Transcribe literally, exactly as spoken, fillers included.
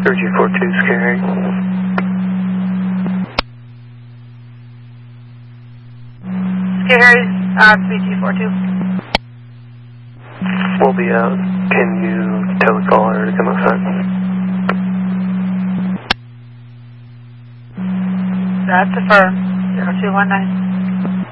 three G four two, Scary. Scary, uh, three G four two. We'll be out. Can you tell the caller to come outside? That's affirmed. zero two one nine.